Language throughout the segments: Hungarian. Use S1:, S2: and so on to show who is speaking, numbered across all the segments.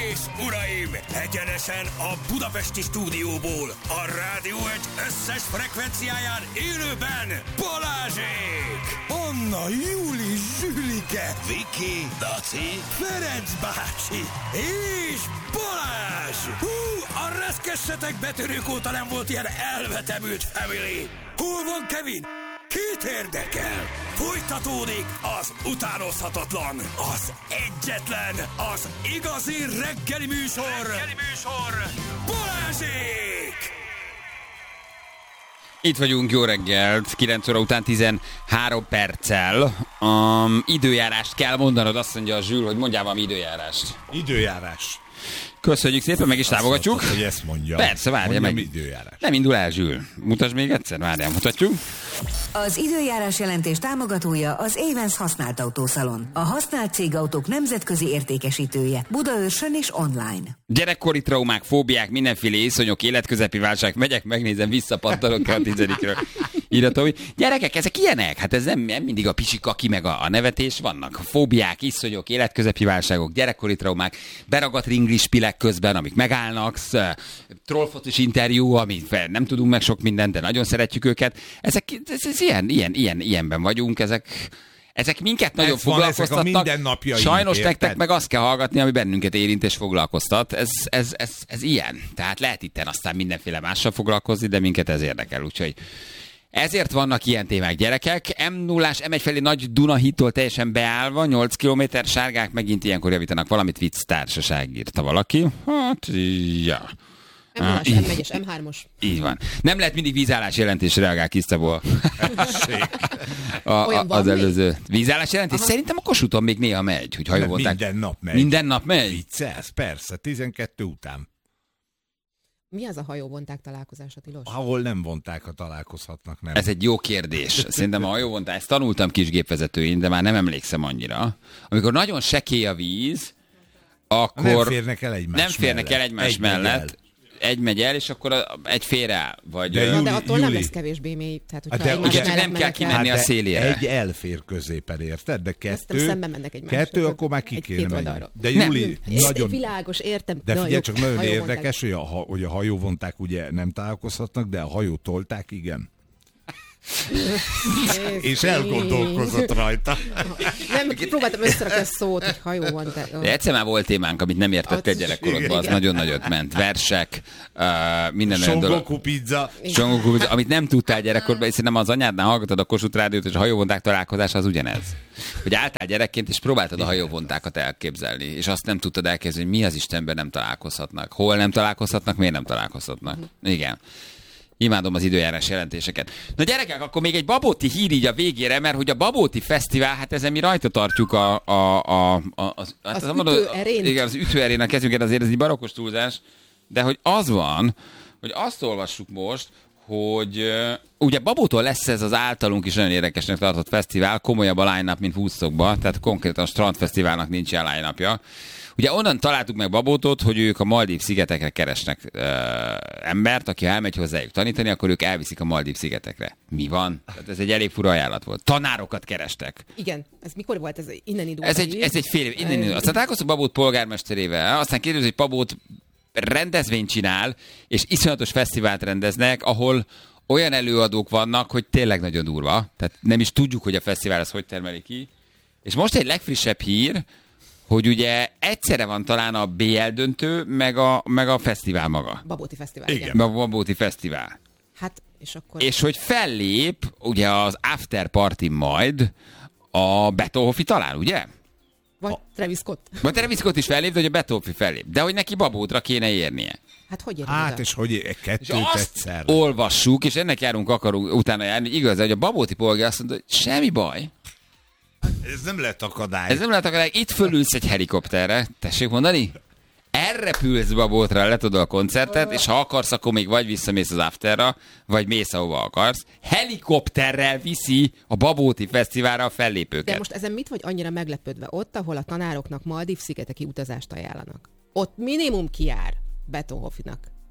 S1: és uraim, egyenesen a budapesti stúdióból, a Rádió Egy összes frekvenciáján élőben Balázsék! Anna, Júli, Zsülike, Viki, Daci, Ferenc bácsi és Balázs! Hú, a reszkessetek betörők óta nem volt ilyen elvetemült family! Hol van Kevin? Kit érdekel? Folytatódik az utánozhatatlan, az egyetlen, az igazi reggeli műsor, Balázsék!
S2: Itt vagyunk, jó reggelt, 9 óra után 13 perccel. Időjárást kell mondanod, azt mondja a Zsül, hogy mondjál valami időjárást.
S3: Időjárás.
S2: Köszönjük szépen, meg is támogatjuk.
S3: Azt mondtad, hogy ezt mondja.
S2: Persze, várja meg.
S3: Időjárás.
S2: Nem indul el, Zsül. Mutasd még egyszer, várjál, mutatjuk.
S4: Az időjárás jelentés támogatója az Avens használt autószalon. A használt cégautók nemzetközi értékesítője. Budaörsön és online.
S2: Gyerekkori traumák, fóbiák, mindenféle észonyok, életközepi válság. Megyek, megnézem, visszapattanok a 10-ről. Írta, hogy gyerekek, ezek ilyenek? Hát ez nem mindig a pisikaki meg a nevetés, vannak fóbiák, iszonyok, életközepi válságok, gyerekkori traumák, beragadt ringlispilek közben, amik megállnak, trollfotos interjú, amit nem tudunk meg sok mindent, de nagyon szeretjük őket. Ezek ilyenben vagyunk, ezek minket nagyon foglalkoztatnak. Sajnos nektek meg azt kell hallgatni, ami bennünket érint és foglalkoztat. Ez ilyen. Tehát lehet itten aztán mindenféle mással foglalkozni, de minket ez érdekel, úgyhogy ezért vannak ilyen témák, gyerekek. M0-ás M1 felé Nagy Dunahídtól teljesen beállva, 8 km, sárgák megint ilyenkor javítanak valamit, vicc társaság, írta valaki. Hát, ja.
S5: M0-as, M1-es, M3-os.
S2: Így van. Nem lehet mindig vízállás jelentés, reagál Kisztából. Az előző vízállás jelentés. Aha. Szerintem a Kossuthon még néha megy, hogy hajóvonták.
S3: Minden nap megy.
S2: Minden nap megy?
S3: Viccelsz, persze, 12 után.
S5: Mi az a hajóvonták találkozása, tilos?
S3: Ahol nem vonták, ha találkozhatnak, nem.
S2: Ez egy jó kérdés. Szerintem a hajóvontás, ezt tanultam kisgépvezetőin, de már nem emlékszem annyira. Amikor nagyon sekély a víz, akkor
S3: nem férnek el egymás
S2: mellett. Egy megy el, és akkor egy félre vagy.
S5: De attól nem lesz kevésbé mély. Tehát,
S2: ugye csak nem kell kimenni a szélére.
S3: Egy elfér középen, érted? De kettő akkor már ki kéne menni. De
S5: Júli, nagyon... Világos, értem.
S3: De figyelj, csak nagyon érdekes, hogy a hajóvonták ugye nem találkozhatnak, de a hajó tolták, igen. És elgondolkozott rajta.
S5: Nem, próbáltam összerakni a szót, hogy hajóvonták.
S2: De egyszer már volt témánk, amit nem értettél gyerekkorodban, az nagyon nagyot ment. Versek, minden olyan dolog.
S3: Songoku pizza,
S2: amit nem tudtál gyerekkorban, hiszen nem az anyádnál hallgatod a Kossuth Rádiót, és a hajóvonták találkozása az ugyanez. Hogy álltál gyerekként, és próbáltad a hajóvontákat elképzelni, és azt nem tudtad elképzelni, hogy mi az Istenben nem találkozhatnak. Hol nem találkozhatnak, miért nem találkozhatnak. Igen. Imádom az időjárás jelentéseket. Na gyerekek, akkor még egy babóti hír így a végére, mert hogy a babóti fesztivál, hát ezen mi rajta tartjuk
S5: az ütőerént.
S2: Igen, az ütőerén a kezünket, azért ez egy barokkos túlzás, de hogy az van, hogy azt olvassuk most, hogy ugye Babótól lesz ez az általunk is nagyon érdekesnek tartott fesztivál, komolyabb a line-up, mint Woodstockban, tehát konkrétan a strandfesztiválnak nincs ilyen line-upja. Ugye onnan találtuk meg Babótot, hogy ők a Maldív-szigetekre keresnek embert, aki elmegy hozzájuk tanítani, akkor ők elviszik a Maldív-szigetekre. Mi van? Tehát ez egy elég fura ajánlat volt. Tanárokat kerestek.
S5: Igen. Ez mikor volt? Ez innen indult?
S2: Ez egy fél év. Innen indult. Aztán találkoztuk Babót polgármesterével, aztán kérdezik, hogy Babót rendezvényt csinál, és iszonyatos fesztivált rendeznek, ahol olyan előadók vannak, hogy tényleg nagyon durva. Tehát nem is tudjuk, hogy a fesztivál az hogy termeli ki. És most egy legfrissebb hír, hogy ugye egyszerre van talán a BL döntő, meg a fesztivál maga.
S5: Babóti fesztivál,
S2: igen. A Babóti fesztivál.
S5: Hát, és akkor...
S2: És hogy fellép, ugye az after party majd a Beethoven talán, ugye?
S5: Vagy Travis Scott.
S2: Vagy Travis Scott is fellép, de hogy a Beethoven fellép. De hogy neki Babótra kéne érnie.
S5: Hát hogy érni?
S3: Hát és hogy kettőt egyszer.
S2: Olvassuk, és ennek akarunk utána járni. Igaz, hogy a babóti polgár azt mondta, hogy semmi baj.
S3: Ez nem lehet akadály.
S2: Itt fölülsz egy helikopterre, tessék mondani? Elrepülsz Babótra, letudod a koncertet, és ha akarsz, akkor még vagy visszamész az afterra, vagy mész, ahova akarsz. Helikopterrel viszi a Babóti fesztiválra a fellépőket.
S5: De most ezen mit vagy annyira meglepődve? Ott, ahol a tanároknak Maldív-szigeteki utazást ajánlanak. Ott minimum kijár Beethovennak.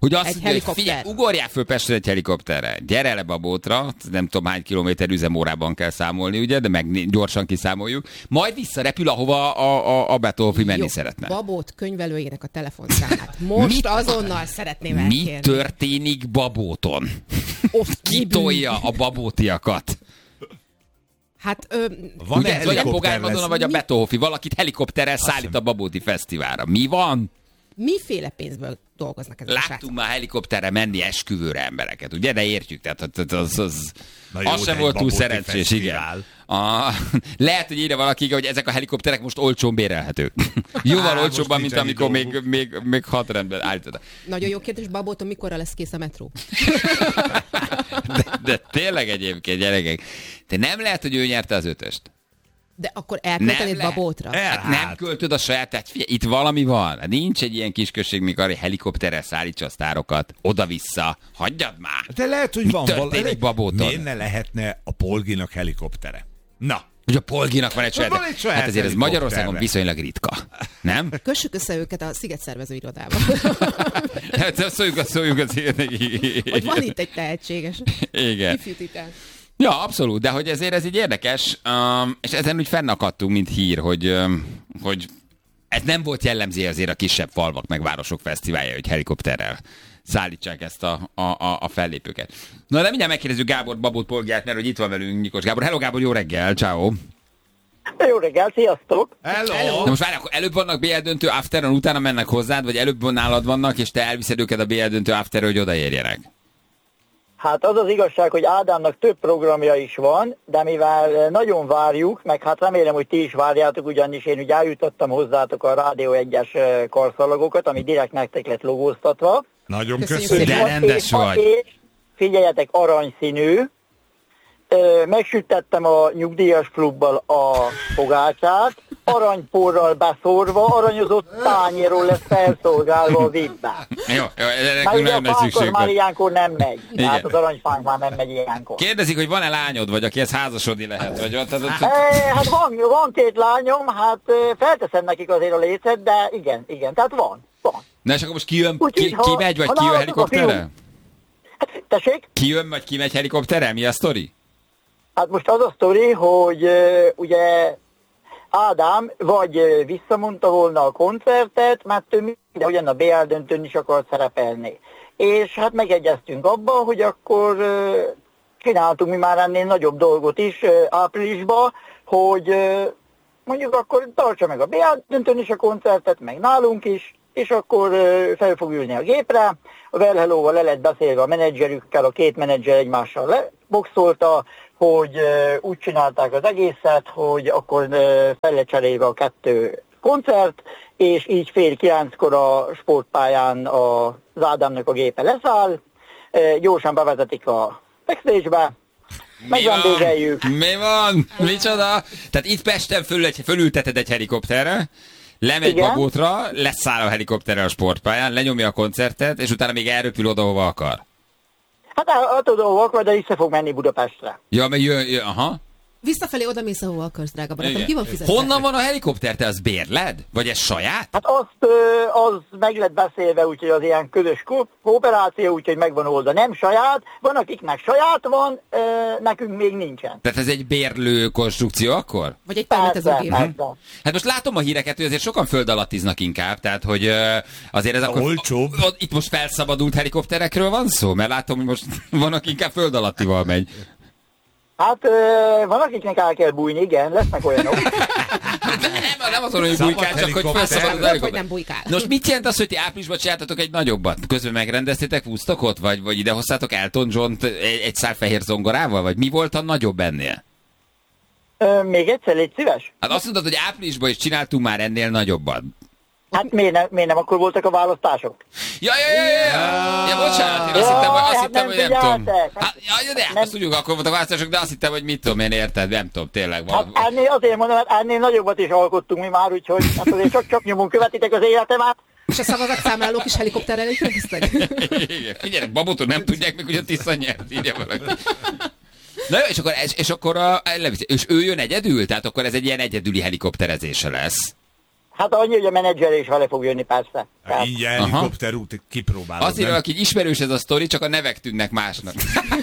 S2: Hogy azt
S5: Egy
S2: mondja, hogy
S5: helikopter.
S2: figyelj, ugorjál föl Pestre egy helikopterre, gyere le Babótra, nem tudom hány kilométer üzemórában kell számolni, ugye, de meg gyorsan kiszámoljuk, majd visszarepül, ahova a Beethoven menni
S5: Jó,
S2: szeretne.
S5: Babót könyvelőjének a telefonszámát. Most azonnal szeretném elkérni.
S2: Mi történik Babóton?
S5: Ott
S2: Kitolja a babótiakat?
S5: Hát
S3: Van-e
S2: Ugye, vagy a
S3: helikopter
S2: Pogány Madonna,
S3: lesz?
S2: vagy a Beethoven, valakit helikopterrel szállít a Babóti Fesztiválra. Mi van?
S5: miféle pénzből dolgoznak ezek a srácok?
S2: Láttunk már helikopterre menni esküvőre embereket, ugye? De értjük, tehát az
S3: Na jó,
S2: az sem
S3: de
S2: volt
S3: egy
S2: túl
S3: Babóti
S2: szerencsés,
S3: fesztivál.
S2: igen. Lehet, hogy írja valaki, hogy ezek a helikopterek most olcsón bérelhetők. Jóval
S3: most
S2: olcsóbban,
S3: nincs
S2: mint
S3: ennyi
S2: amikor
S3: dolguk.
S2: még 6 rendben állítottak.
S5: Nagyon jó kérdés, Babóton mikorra lesz kész a metró?
S2: De tényleg egyébként, gyerekek. De nem lehet, hogy ő nyerte az 5-öst.
S5: De akkor elköltenéd
S2: lehet.
S5: Babótra?
S2: Hát nem költöd a saját, tehát figyelj, itt valami van. Nincs egy ilyen kisközség, mikor egy helikopterrel szállítsa a sztárokat, oda-vissza. Hagyjad már!
S3: De lehet, hogy
S2: Mi
S3: van
S2: történik Babóton?
S3: Miért ne lehetne a Polginak helikoptere? Na,
S2: Hogy a Polginak van egy saját...
S3: Van egy saját
S2: Hát azért ez
S3: helikoptere.
S2: Magyarországon viszonylag ritka. Nem?
S5: Kössük össze őket a Sziget szervező irodába.
S2: Hát szóljunk az
S5: Hogy van itt egy tehetséges
S2: Igen.
S5: ifjú titán.
S2: Ja, abszolút, de hogy ezért ez így érdekes, és ezen úgy fennakadtunk, mint hír, hogy ez nem volt jellemző azért a kisebb falvak meg városok fesztiválja, hogy helikopterrel szállítsák ezt a fellépőket. Na de mindjárt megkérdezzük Gábor Babót Polgát, mert hogy itt van velünk Nyikos Gábor. Hello Gábor, jó reggel, ciao.
S6: Jó reggel, sziasztok!
S3: hello.
S2: Na most várj, akkor előbb vannak BL döntő afteron, utána mennek hozzád, vagy előbb nálad vannak, és te elviszed őket a BL döntő afterről, hogy odaérjenek?
S6: Hát az az igazság, hogy Ádámnak több programja is van, de mivel nagyon várjuk, meg hát remélem, hogy ti is várjátok, ugyanis én ugye eljutottam hozzátok a Rádió 1-es karszalagokat, ami direkt nektek lett logóztatva.
S3: Nagyon
S5: Köszönjük
S3: köszönjük.
S2: De rendes vagy.
S6: És figyeljetek, aranyszínű. Megsütettem a nyugdíjas klubbal a fogácsát, aranyporral beszórva, aranyozott tányéról lesz felszolgálva a VIP-be.
S2: Jó,
S6: Már
S2: nekünk
S6: ugye a
S2: nagyon nagy
S6: fánkor
S2: szükség
S6: már
S2: van.
S6: ilyenkor nem megy.
S2: Igen.
S6: Tehát az aranyfánk már nem megy ilyenkor.
S2: Kérdezik, hogy van-e lányod, vagy akihez házasodni lehet? Vagy ott,
S6: Hát van két lányom, hát felteszem nekik azért a lécet, de igen, tehát van.
S2: Na és akkor most ki jön,
S6: Úgyhogy,
S2: ki
S6: ha-
S2: megy, vagy
S6: ha
S2: ki jön
S6: nálatok a
S2: helikopterrel?
S6: Hát, tessék?
S2: Ki jön, vagy ki megy helikopterrel? Mi a sztori?
S6: Hát most az a sztori, hogy ugye Ádám vagy visszamondta volna a koncertet, mert ő ugyan a BL döntőn is akart szerepelni. És hát megegyeztünk abban, hogy akkor csináltunk mi már ennél nagyobb dolgot is áprilisban, hogy mondjuk akkor tartsa meg a BL döntőn is a koncertet, meg nálunk is, és akkor fel fog ülni a gépre. A Well Hello-val le lett beszélve a menedzserükkel, a két menedzser egymással leboxolta, hogy úgy csinálták az egészet, hogy akkor fel lett cserélve a 2 koncert, és így 8:30 a sportpályán az Ádámnak a gépe leszáll, gyorsan bevezetik a backstage-be, megvendégeljük.
S2: Mi van? Micsoda? Tehát itt Pesten fölülteted egy helikopterre, lemegy
S6: Igen.
S2: Babótra, leszáll a helikopterre a sportpályán, lenyomja a koncertet, és utána még elröpül oda, hova akar.
S6: Hát tudom, de vissza fog menni Budapestre.
S2: Ja, meg jön, aha.
S5: Visszafelé oda mész, ahova akarsz, drága barátom.
S2: Igen.
S5: Ki van fizetve?
S2: Honnan van a helikopter? Te az bérled? Vagy ez saját?
S6: Hát az meg lett beszélve, úgyhogy az ilyen közös kooperáció, úgyhogy megvan oldva. Nem saját, van akiknek saját van, nekünk még nincsen.
S2: Tehát ez egy bérlő konstrukció akkor?
S5: Vagy egy permetezőgép.
S6: Persze.
S2: Hát most látom a híreket, hogy azért sokan föld alattiznak inkább, tehát hogy azért ez akkor...
S3: Olcsóbb.
S2: Itt most felszabadult helikopterekről van szó? Mert látom, hogy most van, aki inkább föld alattival megy.
S6: Hát van akiknek el kell bújni, igen, lesznek olyanok.
S2: Nem azon, hogy
S3: Szabad
S2: bujkál, csak hogy
S3: helikopter.
S2: felszabadult a
S5: Vagy
S2: helikopter.
S5: nem bujkál.
S2: Most mit jelent az, hogy ti áprilisban csináltatok egy nagyobbat? Közben megrendeztétek Woodstockot? Vagy ide hoztátok Elton John-t egy szál fehér zongorával? Vagy mi volt a nagyobb ennél?
S6: Még egyszer, légy szíves.
S2: Hát azt mondtad, hogy áprilisban is csináltunk már ennél nagyobbat.
S6: Hát miért nem akkor voltak a választások?
S2: Ja, bocsánat, én azt hittem, hogy nem tudom.
S6: figyeltek.
S2: Hát, de
S6: Nem.
S2: azt tudjuk, akkor voltak választások, de azt hittem, hogy mit tudom én, érted? Nem tudom, tényleg.
S6: Hát azért mondom, hát ennél nagyobbat is alkottunk mi már, úgyhogy hát azért csak nyomon követitek az életemet.
S5: És a szavazatszámlálók is helikopterrel érkeztek?
S2: Igen, figyeljenek, Babóton nem tudják meg, hogy a Tisza nyert, írja valaki. Na jó, és akkor és ő jön egyedül? Tehát akkor ez egy ilyen egyedüli helikopterezése lesz.
S6: Hát annyi, hogy a menedzser is vele fog jönni, persze. Tehát...
S3: Ingyen helikopterút kipróbálod.
S2: Azért valaki ismerős ez a sztori, csak a nevek tűnnek másnak.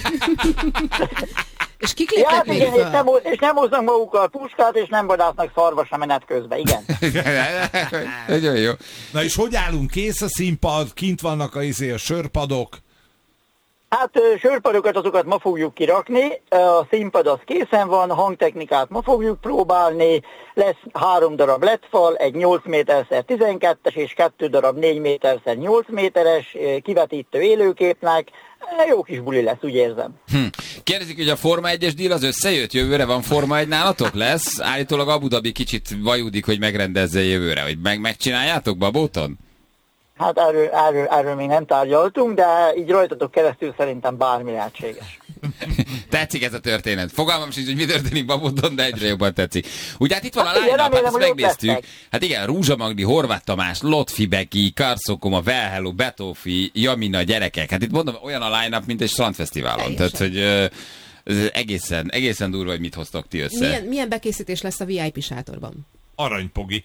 S5: És kik léptek még
S6: igen,
S5: föl?
S6: és nem hoznak magukkal puskát, és nem vadásznak szarvas a menet közben, igen.
S2: Nagyon jó.
S3: Na és hogy állunk? Kész a színpad? Kint vannak a sörpadok?
S6: Hát sörpadokat azokat ma fogjuk kirakni, a színpad az készen van, hangtechnikát ma fogjuk próbálni, lesz 3 darab LED-fal, egy 8 méterszer 12-es és 2 darab 4 méterszer 8 méteres kivetítő élőképnek. Jó kis buli lesz, úgy érzem.
S2: Kérdezik, hogy a Forma 1-es díl az összejött? Jövőre van Forma 1 nálatok? Lesz? Állítólag Abu Dhabi kicsit vajudik, hogy megrendezze jövőre. Hogy megcsináljátok Babóton?
S6: Hát erről még nem tárgyaltunk, de így rajtatok keresztül szerintem bármi lehetséges.
S2: Tetszik ez a történet. Fogalmam sincs, hogy mi történik Babóton, de egyre jobban tetszik. Ugye hát itt van a
S6: igen,
S2: line-up, hát
S6: remélem,
S2: ezt
S6: hogy ott
S2: megnéztük.
S6: lesznek.
S2: Hát igen, Rúzsa Magdi, Horváth Tamás, Lotfi Beki, Karszokoma, Velhello, Betófi, Jamina, gyerekek. Hát itt mondom, olyan a line-up, mint egy strandfesztiválon. Tehát, hogy ez egészen durva, hogy mit hoztok ti össze.
S5: Milyen bekészítés lesz a VIP sátorban?
S3: Aranypogi.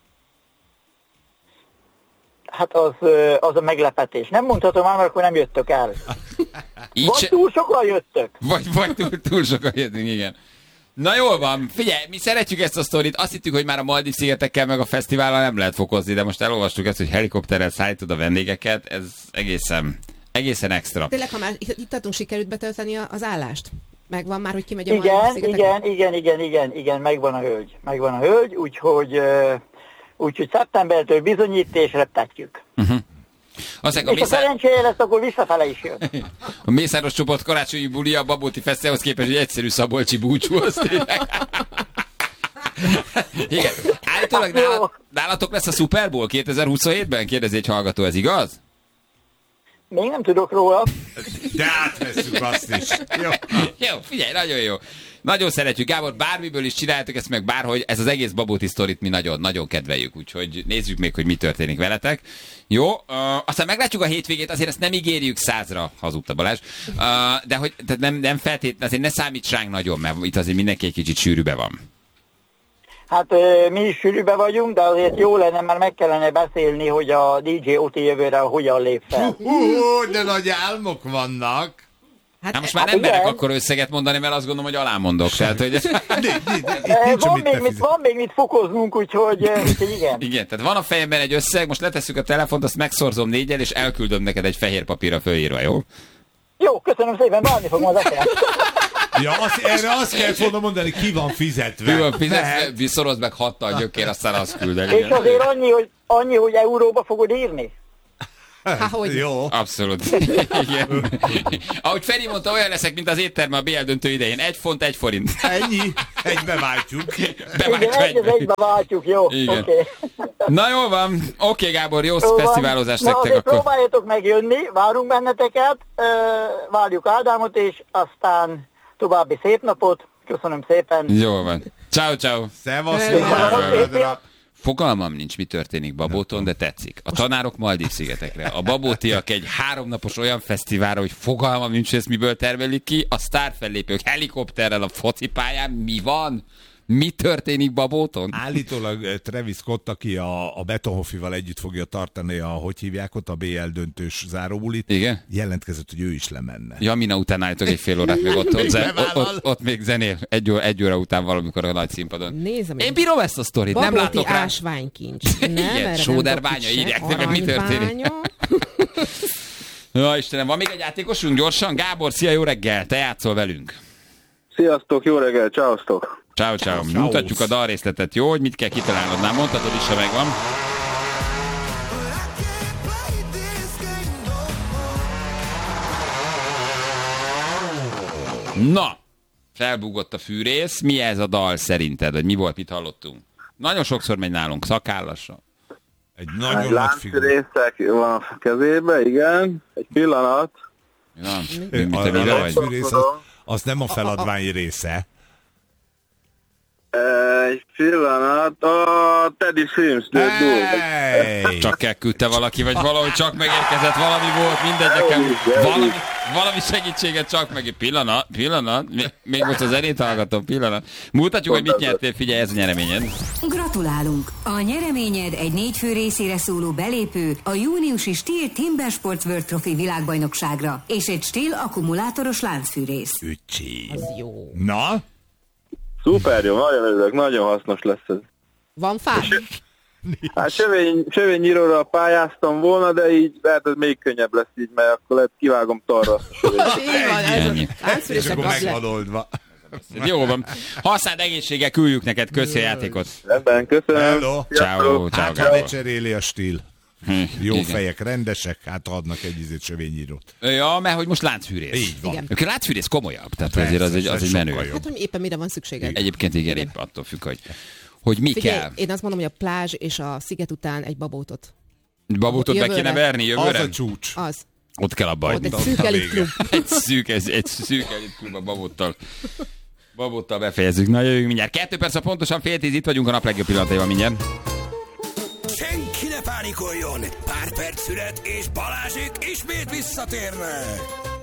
S6: Hát az a meglepetés. Nem mondhatom már, mert akkor nem jöttök el.
S2: Így
S6: Vagy túl sokan jöttök.
S2: Vagy túl sokan jöttünk, igen. Na jól van, figyelj, mi szeretjük ezt a sztorit, azt hittük, hogy már a Maldív-szigetekkel meg a fesztivállal nem lehet fokozni, de most elolvastuk ezt, hogy helikopterrel szállítod a vendégeket, ez egészen extra.
S5: Tényleg, ha már itt tartunk, sikerült betölteni az állást? Megvan már, hogy kimegy a Maldív-szigetekre?
S6: Igen, megvan a hölgy, úgyhogy szeptembertől bizonyít és reptetjük.
S2: Aztán
S6: És a szerencséje lesz, akkor visszafele is jön.
S2: A Mészáros csoport karácsonyi bulia a Babóti Fesztivalhoz képest, hogy egyszerű szabolcsi búcsúhoz. Igen. Állítólag nálatok lesz a Super Bowl 2027-ben? Kérdezi egy hallgató, ez igaz?
S6: Még nem tudok róla.
S3: De átvesszük azt is.
S2: Jó, figyelj, nagyon jó. Nagyon szeretjük, Gábor, bármiből is csináljátok ezt meg bárhogy, ez az egész Babóti sztorit mi nagyon kedveljük, úgyhogy nézzük még, hogy mi történik veletek. Jó, aztán meglátjuk a hétvégét, azért ezt nem ígérjük 100-ra, hazudta Balázs, de hogy nem feltétlenül, azért ne számíts ránk nagyon, mert itt azért mindenki egy kicsit sűrűbe van.
S6: Hát mi is sűrűbe vagyunk, de azért jó lenne, mert meg kellene beszélni, hogy a DJ Oti jövőre hogyan lép fel.
S3: De nagy álmok vannak.
S2: Hát most már nem merek akkor összeget mondani, mert azt gondolom, hogy alámondok. Tehát, hogy...
S6: Van még mit fokoznunk, úgyhogy igen.
S2: Igen, tehát van a fejemben egy összeg, most letesszük a telefont, azt megszorzom 4-jel, és elküldöm neked egy fehér papírra fölírva, jó?
S6: Jó, köszönöm szépen, várni fogom az eset.
S3: Ja, erre azt kellett volna mondani, ki van fizetve.
S2: Ki van fizetve, szorozd meg 6-tal gyökér, aztán azt küldeni.
S6: És azért annyi, hogy euróba fogod írni?
S3: Jó.
S2: Abszolút. Igen. Ahogy Feri mondta, olyan leszek, mint az étterme a BL döntő idején. 1 font, 1 forint.
S3: Ennyi? Egybe váltjuk.
S6: Egybe váltjuk, jó. Okay.
S2: Na jól van. Oké, Gábor, jó fesztiválozást nektek akkor.
S6: Próbáljatok megjönni, várunk benneteket, várjuk Ádámot, és aztán további szép napot. Köszönöm szépen.
S2: Jó van. Ciao.
S3: Szevasztok.
S2: Fogalmam nincs, mi történik Babóton, de tetszik. A tanárok Maldív-szigetekre. A babótiak egy 3 napos olyan fesztiválra, hogy fogalmam nincs, hogy ezt miből termelik ki. A sztárfellépők helikopterrel a focipályán. Mi van? Mi történik Babóton?
S3: Állítólag Travis Scott, aki a Betonhoffival együtt fogja tartani hogy hívják ott, a BL döntős záróbulit.
S2: Igen?
S3: Jelentkezett, hogy ő is lemenne.
S2: Jamina után állítok egy fél órát, még ott még zenél. Egy óra után valamikor a nagy színpadon.
S5: Nézem,
S2: én bírom ezt a sztorit, nem látok rá.
S5: Ásványkincs.
S2: Igen, Sóderbánya, írják nekem, mi történik. Ja, Istenem, van még egy játékosunk gyorsan? Gábor, szia, jó reggel, te játszol velünk.
S7: Sziasztok, jó reggel, csáosztok!
S2: Ciao. Mutatjuk a dalrészletet, jó? Hogy mit kell kitalálnod? Már mondhatod is, ha megvan. Na, felbúgott a fűrész. Mi ez a dal szerinted? Vagy mi volt, mit hallottunk? Nagyon sokszor megy nálunk, szakállasra.
S3: Egy nagyon nagy figura.
S7: Láncrészek van a kezébe, igen. Egy pillanat.
S3: A fűrész, az nem a feladvány része.
S7: Egy pillanat, a Teddy Swims.
S2: Csak elküldte valaki, vagy valahogy csak megérkezett, valami volt, mindegy, nekem valami... Valami segítséget csak meg. Pillanat. Még most az zenét hallgatom, pillanat. Mutatjuk, hogy mit nyertél, figyelj, ez a nyereményed.
S4: Gratulálunk! A nyereményed egy 4 fő részére szóló belépő a júniusi Stihl Timber Sports World Trophy világbajnokságra és egy Stihl akkumulátoros láncfűrész.
S3: Öcsém.
S5: Az jó.
S3: Na?
S7: Szuper jó, nagyon örülök, nagyon hasznos lesz ez.
S5: Van fád?
S7: Hát sövényíróra pályáztam volna, de így lehet, ez még könnyebb lesz így, mert akkor lehet kivágom talra azt a sövényt.
S5: Így van,
S2: Ennyi.
S5: ez láncfűrészek
S3: És akkor
S5: az
S3: megvan
S5: le.
S3: oldva.
S2: Jó van. Használd egészséggel, küldjük neked, köszi a játékot.
S7: Ebben köszönöm.
S3: Hello.
S2: Ciao,
S3: Hát, ha
S2: Gábor.
S3: lecseréli a Stihl. Jó
S2: Igen.
S3: fejek, rendesek, hát adnak egy sövényírót.
S2: Ja, mert hogy most láncfűrész.
S3: Így van.
S5: Igen.
S2: A láncfűrész komolyabb, tehát
S3: Persze,
S2: azért az egy
S3: ez
S2: menő.
S3: sokkal jobb.
S5: Hát, hogy éppen mire van szükséged.
S2: Egyébként igen, épp attól függ, hogy mi
S5: Figyelj,
S2: kell.
S5: én azt mondom, hogy a plázs és a sziget után egy babótot.
S2: Babótot be
S5: Jövőre.
S2: kéne verni
S3: Az
S2: jövőre?
S3: a csúcs.
S5: Az.
S2: Ott kell abba
S5: Ott
S2: hagyni.
S5: egy szűk
S3: a
S5: elitklub.
S2: Egy szűk elitklub a babottal befejezzük. Na, jövünk mindjárt. 2 perc, pontosan 9:30, itt vagyunk a nap legjobb pillanataival mindjárt.
S1: Senki ne pánikoljon! Pár perc szület, és Balázsék ismét visszatérnek!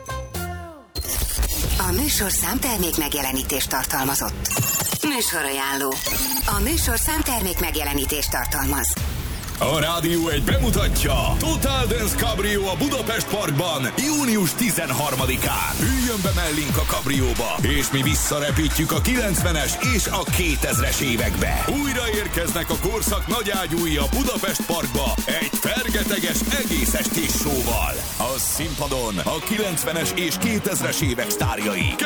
S4: A műsorszám termék megjelenítést tartalmazott. Műsorajánló. A műsorszám termék megjelenítést tartalmaz.
S1: A Rádió 1 bemutatja Total Dance Cabrio a Budapest Parkban június 13-án. Üljön be mellénk a kabrióba, és mi visszarepítjük a 90-es és a 2000-es évekbe. Újra érkeznek a korszak nagyágyúi a Budapest Parkba egy fergeteges egész estés showval. A színpadon a 90-es és 2000-es évek sztárjai.